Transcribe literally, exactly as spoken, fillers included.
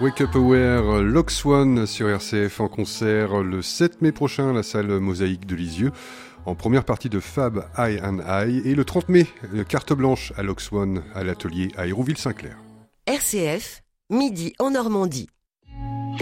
Wake Up Aware, Lox One sur R C F en concert le sept mai prochain à la salle Mosaïque de Lisieux, en première partie de Fab I and I, et le trente mai, carte blanche à Lox One à l'atelier à Hérouville-Saint-Clair. R C F, midi en Normandie.